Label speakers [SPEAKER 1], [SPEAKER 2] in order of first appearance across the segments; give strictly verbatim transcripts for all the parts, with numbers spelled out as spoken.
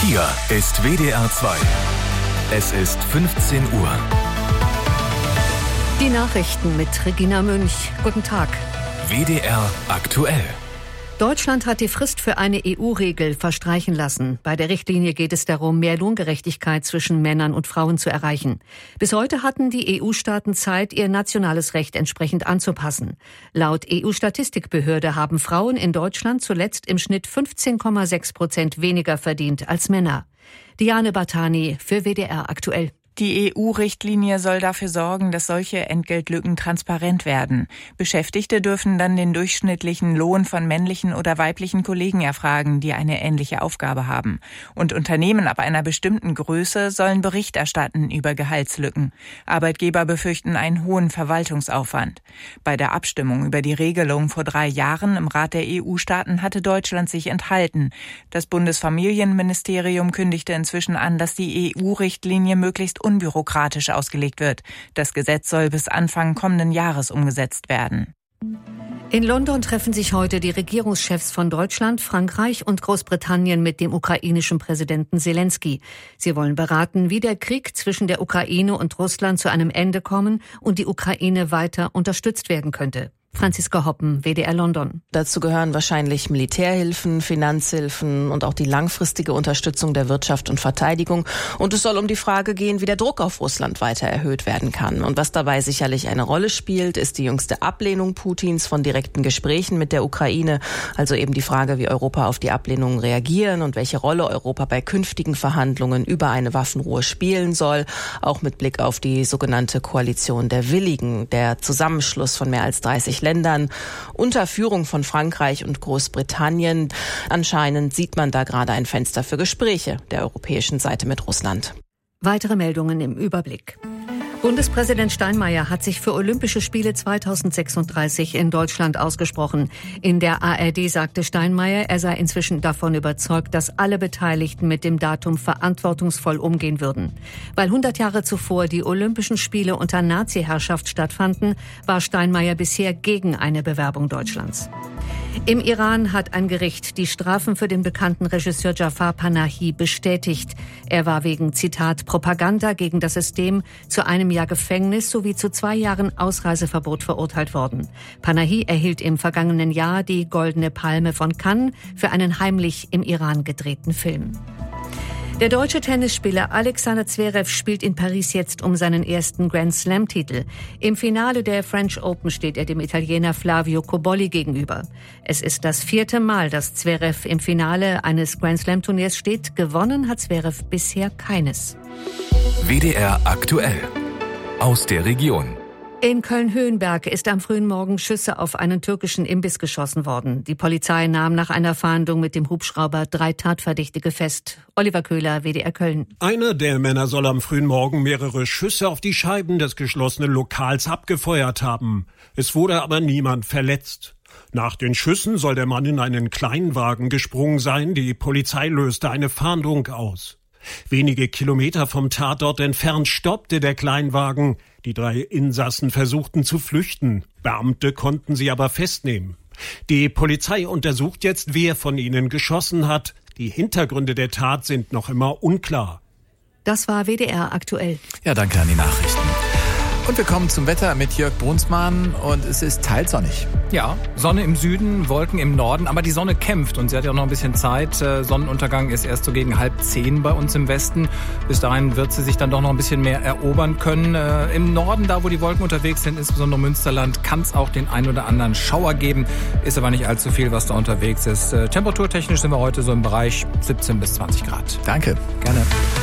[SPEAKER 1] Hier ist W D R zwei. Es ist fünfzehn Uhr.
[SPEAKER 2] Die Nachrichten mit Regina Münch. Guten Tag.
[SPEAKER 1] W D R aktuell.
[SPEAKER 2] Deutschland hat die Frist für eine E U-Regel verstreichen lassen. Bei der Richtlinie geht es darum, mehr Lohngerechtigkeit zwischen Männern und Frauen zu erreichen. Bis heute hatten die E U-Staaten Zeit, ihr nationales Recht entsprechend anzupassen. Laut E U-Statistikbehörde haben Frauen in Deutschland zuletzt im Schnitt fünfzehn Komma sechs Prozent weniger verdient als Männer. Diane Bartani für W D R aktuell.
[SPEAKER 3] Die E U-Richtlinie soll dafür sorgen, dass solche Entgeltlücken transparent werden. Beschäftigte dürfen dann den durchschnittlichen Lohn von männlichen oder weiblichen Kollegen erfragen, die eine ähnliche Aufgabe haben. Und Unternehmen ab einer bestimmten Größe sollen Bericht erstatten über Gehaltslücken. Arbeitgeber befürchten einen hohen Verwaltungsaufwand. Bei der Abstimmung über die Regelung vor drei Jahren im Rat der E U-Staaten hatte Deutschland sich enthalten. Das Bundesfamilienministerium kündigte inzwischen an, dass die E U-Richtlinie möglichst unbürokratisch ausgelegt wird. Das Gesetz soll bis Anfang kommenden Jahres umgesetzt werden.
[SPEAKER 2] In London treffen sich heute die Regierungschefs von Deutschland, Frankreich und Großbritannien mit dem ukrainischen Präsidenten Selenskyj. Sie wollen beraten, wie der Krieg zwischen der Ukraine und Russland zu einem Ende kommen und die Ukraine weiter unterstützt werden könnte. Franziska Hoppen, W D R London.
[SPEAKER 4] Dazu gehören wahrscheinlich Militärhilfen, Finanzhilfen und auch die langfristige Unterstützung der Wirtschaft und Verteidigung. Und es soll um die Frage gehen, wie der Druck auf Russland weiter erhöht werden kann. Und was dabei sicherlich eine Rolle spielt, ist die jüngste Ablehnung Putins von direkten Gesprächen mit der Ukraine. Also eben die Frage, wie Europa auf die Ablehnung reagieren und welche Rolle Europa bei künftigen Verhandlungen über eine Waffenruhe spielen soll. Auch mit Blick auf die sogenannte Koalition der Willigen, der Zusammenschluss von mehr als dreißig Ländern unter Führung von Frankreich und Großbritannien. Anscheinend sieht man da gerade ein Fenster für Gespräche der europäischen Seite mit Russland.
[SPEAKER 2] Weitere Meldungen im Überblick. Bundespräsident Steinmeier hat sich für Olympische Spiele zweitausendsechsunddreißig in Deutschland ausgesprochen. In der A R D sagte Steinmeier, er sei inzwischen davon überzeugt, dass alle Beteiligten mit dem Datum verantwortungsvoll umgehen würden. Weil hundert Jahre zuvor die Olympischen Spiele unter Nazi-Herrschaft stattfanden, war Steinmeier bisher gegen eine Bewerbung Deutschlands. Im Iran hat ein Gericht die Strafen für den bekannten Regisseur Jafar Panahi bestätigt. Er war wegen, Zitat, Propaganda gegen das System zu einem Jahr Gefängnis sowie zu zwei Jahren Ausreiseverbot verurteilt worden. Panahi erhielt im vergangenen Jahr die Goldene Palme von Cannes für einen heimlich im Iran gedrehten Film. Der deutsche Tennisspieler Alexander Zverev spielt in Paris jetzt um seinen ersten Grand-Slam-Titel. Im Finale der French Open steht er dem Italiener Flavio Cobolli gegenüber. Es ist das vierte Mal, dass Zverev im Finale eines Grand-Slam-Turniers steht. Gewonnen hat Zverev bisher keines.
[SPEAKER 1] W D R aktuell. Aus der Region.
[SPEAKER 2] In Köln-Höhenberg ist am frühen Morgen Schüsse auf einen türkischen Imbiss geschossen worden. Die Polizei nahm nach einer Fahndung mit dem Hubschrauber drei Tatverdächtige fest. Oliver Köhler, W D R Köln.
[SPEAKER 5] Einer der Männer soll am frühen Morgen mehrere Schüsse auf die Scheiben des geschlossenen Lokals abgefeuert haben. Es wurde aber niemand verletzt. Nach den Schüssen soll der Mann in einen Kleinwagen gesprungen sein. Die Polizei löste eine Fahndung aus. Wenige Kilometer vom Tatort entfernt stoppte der Kleinwagen. Die drei Insassen versuchten zu flüchten. Beamte konnten sie aber festnehmen. Die Polizei untersucht jetzt, wer von ihnen geschossen hat. Die Hintergründe der Tat sind noch immer unklar.
[SPEAKER 2] Das war W D R aktuell.
[SPEAKER 6] Ja, danke an die Nachrichten. Und wir kommen zum Wetter mit Jörg Brunsmann und es ist teils sonnig.
[SPEAKER 7] Ja, Sonne im Süden, Wolken im Norden, aber die Sonne kämpft und sie hat ja noch ein bisschen Zeit. Sonnenuntergang ist erst so gegen halb zehn bei uns im Westen. Bis dahin wird sie sich dann doch noch ein bisschen mehr erobern können. Im Norden, da wo die Wolken unterwegs sind, insbesondere Münsterland, kann es auch den ein oder anderen Schauer geben. Ist aber nicht allzu viel, was da unterwegs ist. Temperaturtechnisch sind wir heute so im Bereich siebzehn bis zwanzig Grad.
[SPEAKER 6] Danke.
[SPEAKER 7] Gerne.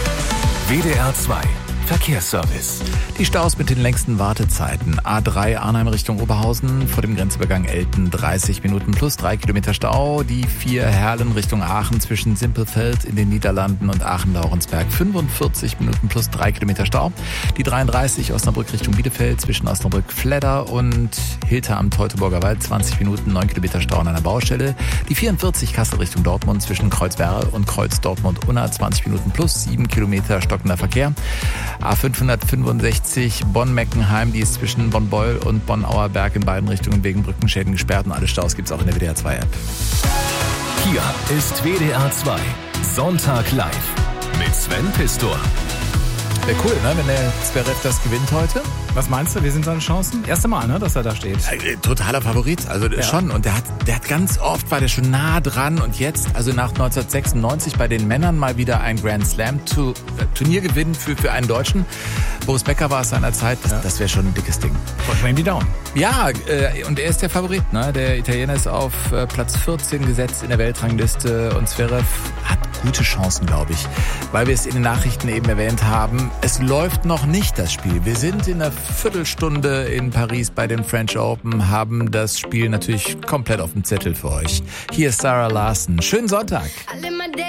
[SPEAKER 1] W D R zwei. Verkehrsservice.
[SPEAKER 6] Die Staus mit den längsten Wartezeiten. A drei Arnheim Richtung Oberhausen, vor dem Grenzübergang Elten dreißig Minuten plus drei Kilometer Stau. Die vier Herlen Richtung Aachen zwischen Simpelfeld in den Niederlanden und Aachen-Laurensberg fünfundvierzig Minuten plus drei Kilometer Stau. Die dreiunddreißig Osnabrück Richtung Bielefeld zwischen Osnabrück-Fledder und Hilter am Teutoburger Wald zwanzig Minuten, neun Kilometer Stau an einer Baustelle. Die vierundvierzig Kassel Richtung Dortmund zwischen Kreuzwerl und Kreuz Dortmund-Unna zwanzig Minuten plus sieben Kilometer stockender Verkehr. A fünfhundertfünfundsechzig Bonn-Meckenheim, die ist zwischen Bonn-Beul und Bonn-Auerberg in beiden Richtungen wegen Brückenschäden gesperrt und alle Staus gibt es auch in der W D R zwei App.
[SPEAKER 1] Hier ist W D R zwei. Sonntag live mit Sven Pistor.
[SPEAKER 6] Wäre cool, ne, wenn der Zverev das gewinnt heute.
[SPEAKER 7] Was meinst du, wie sind seine Chancen? Erste Mal, ne, dass er da steht.
[SPEAKER 6] Äh, totaler Favorit, also ja. schon. Und der hat, der hat ganz oft, war der schon nah dran. Und jetzt, also nach neunzehnhundertsechsundneunzig bei den Männern mal wieder ein Grand Slam Turnier gewinnen für, für einen Deutschen. Boris Becker war es seiner Zeit, das, ja. das wäre schon ein dickes Ding.
[SPEAKER 7] Drücken wir ihm die Daumen.
[SPEAKER 6] Ja, äh, und er ist der Favorit, ne? Der Italiener ist auf äh, Platz vierzehn gesetzt in der Weltrangliste und Zverev hat gute Chancen, glaube ich. Weil wir es in den Nachrichten eben erwähnt haben, es läuft noch nicht das Spiel. Wir sind in einer Viertelstunde in Paris bei den French Open, haben das Spiel natürlich komplett auf dem Zettel für euch. Hier ist Sarah Larson. Schönen Sonntag.